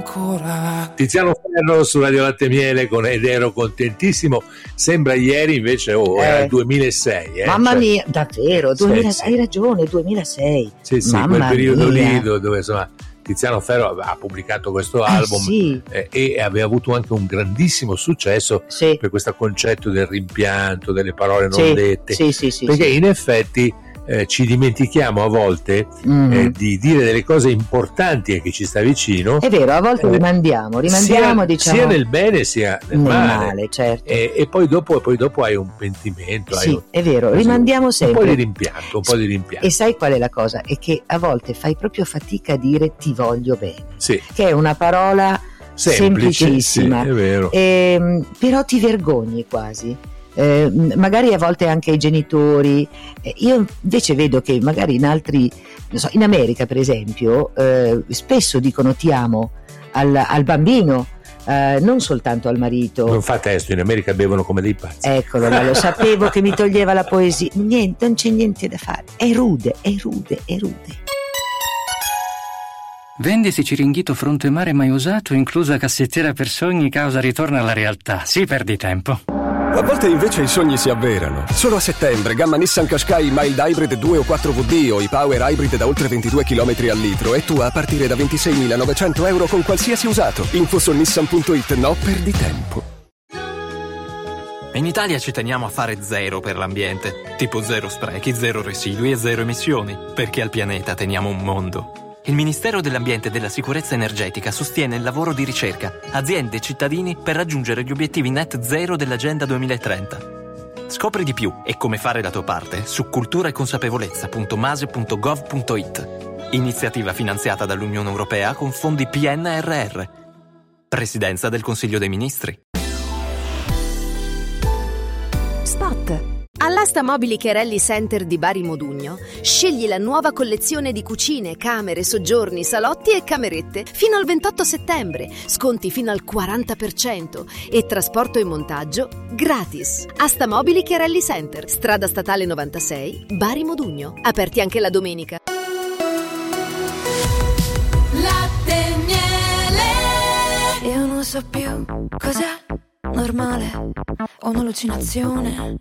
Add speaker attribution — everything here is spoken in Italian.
Speaker 1: ancora.
Speaker 2: Tiziano Ferro su Radio Latte e Miele ed ero contentissimo. Sembra ieri, invece era il 2006.
Speaker 3: Mamma mia, davvero, 2006,
Speaker 2: sì.
Speaker 3: Hai ragione, 2006.
Speaker 2: Sì,
Speaker 3: Mamma
Speaker 2: quel periodo
Speaker 3: mia.
Speaker 2: lì dove insomma Tiziano Ferro ha pubblicato questo album
Speaker 3: sì.
Speaker 2: E aveva avuto anche un grandissimo successo
Speaker 3: Sì.
Speaker 2: per questo concetto del rimpianto, delle parole non
Speaker 3: Sì.
Speaker 2: dette,
Speaker 3: Sì,
Speaker 2: perché in effetti ci dimentichiamo a volte di dire delle cose importanti a chi ci sta vicino.
Speaker 3: È vero, a volte rimandiamo,
Speaker 2: sia,
Speaker 3: diciamo,
Speaker 2: sia nel bene sia nel male,
Speaker 3: certo.
Speaker 2: E poi dopo hai un pentimento,
Speaker 3: Sì, è vero, rimandiamo sempre
Speaker 2: un po' di rimpianto.
Speaker 3: E sai qual è la cosa? È che a volte fai proprio fatica a dire ti voglio bene,
Speaker 2: sì.
Speaker 3: Che è una parola semplicissima,
Speaker 2: sì, è vero.
Speaker 3: Però ti vergogni quasi. Magari a volte anche ai genitori. Io invece vedo che magari in altri, non so, in America per esempio, spesso dicono ti amo al bambino, non soltanto al marito.
Speaker 2: Non fa testo, in America bevono come dei pazzi.
Speaker 3: Eccolo là, lo sapevo che mi toglieva la poesia. Niente, non c'è niente da fare, è rude.
Speaker 1: Vendisi Ciringhito fronte mare mai usato, inclusa cassettiera per sogni, causa ritorno alla realtà. Si perdi tempo.
Speaker 4: A volte invece i sogni si avverano. Solo a settembre, gamma Nissan Qashqai Mild Hybrid 2 o 4WD o i Power Hybrid da oltre 22 km al litro e tu a partire da 26.900 euro con qualsiasi usato. Info su nissan.it, no perdi tempo.
Speaker 5: In Italia ci teniamo a fare zero per l'ambiente, tipo zero sprechi, zero residui e zero emissioni, perché al pianeta teniamo un mondo. Il Ministero dell'Ambiente e della Sicurezza Energetica sostiene il lavoro di ricerca, aziende e cittadini per raggiungere gli obiettivi net zero dell'Agenda 2030. Scopri di più e come fare la tua parte su culturaeconsapevolezza.mase.gov.it. Iniziativa finanziata dall'Unione Europea con fondi PNRR. Presidenza del Consiglio dei Ministri.
Speaker 6: Spot. All'asta mobili Cherelli Center di Bari Modugno scegli la nuova collezione di cucine, camere, soggiorni, salotti e camerette fino al 28 settembre, sconti fino al 40% e trasporto e montaggio gratis. Asta mobili Cherelli Center, strada statale 96, Bari Modugno, aperti anche la domenica.
Speaker 7: Latte e miele. Io non so più cos'è normale o un'allucinazione.